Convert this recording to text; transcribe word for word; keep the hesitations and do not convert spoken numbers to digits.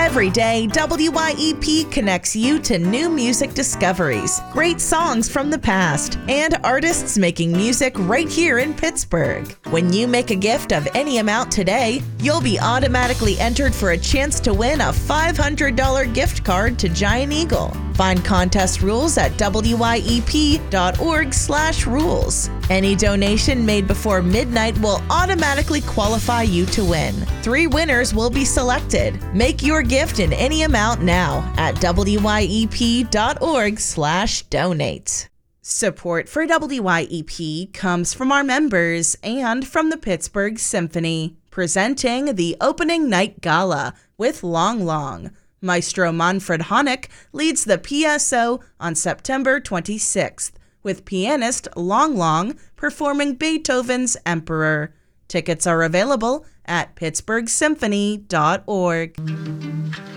Every day, W Y E P connects you to new music discoveries, great songs from the past, and artists making music right here in Pittsburgh. When you make a gift of any amount today, you'll be automatically entered for a chance to win a five hundred dollars gift card to Giant Eagle. Find contest rules at W Y E P dot org slash rules. Any donation made before midnight will automatically qualify you to win. Three winners will be selected. Make your gift in any amount now at W Y E P dot org slash donate. Support for W Y E P comes from our members and from the Pittsburgh Symphony, presenting the opening night gala with Long Long. Maestro Manfred Honeck leads the P S O on September twenty-sixth, with pianist Long Long performing Beethoven's Emperor. Tickets are available at pittsburgh symphony dot org.